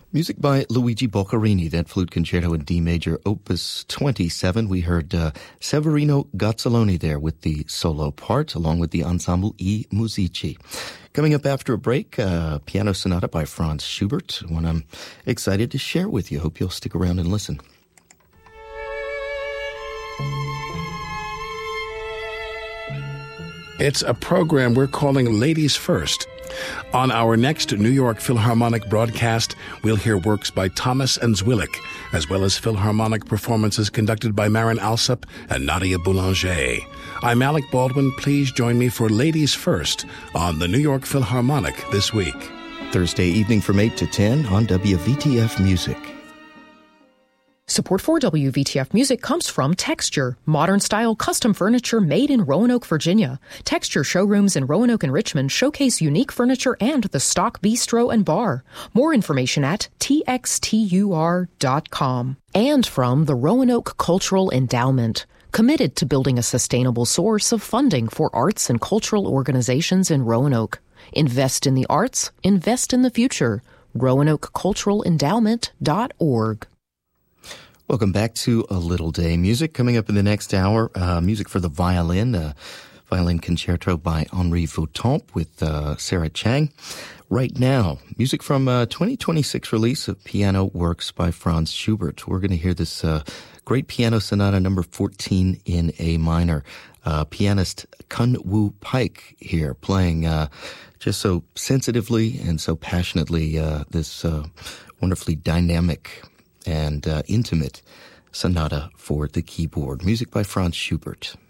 Music by Luigi Boccherini, that flute concerto in D major, opus 27. We heard Severino Gazzaloni there with the solo part, along with the ensemble I Musici. Coming up after a break, piano sonata by Franz Schubert, one I'm excited to share with you. Hope you'll stick around and listen. It's a program we're calling Ladies First. On our next New York Philharmonic broadcast, we'll hear works by Thomas and Zwillik, as well as Philharmonic performances conducted by Marin Alsop and Nadia Boulanger. I'm Alec Baldwin. Please join me for Ladies First on the New York Philharmonic this week. Thursday evening from 8 to 10 on WVTF Music. Support for WVTF Music comes from Texture, modern-style custom furniture made in Roanoke, Virginia. Texture showrooms in Roanoke and Richmond showcase unique furniture and the stock bistro and bar. More information at txtur.com. And from the Roanoke Cultural Endowment, committed to building a sustainable source of funding for arts and cultural organizations in Roanoke. Invest in the arts, invest in the future. RoanokeCulturalEndowment.org. Welcome back to A Little Day Music. Coming up in the next hour, music for the violin, violin concerto by Henri Vautemps with Sarah Chang. Right now, music from 2026 release of piano works by Franz Schubert. We're going to hear this great piano sonata number 14 in A minor. Pianist Kun Woo Pike here playing just so sensitively and so passionately this wonderfully dynamic and intimate sonata for the keyboard. Music by Franz Schubert.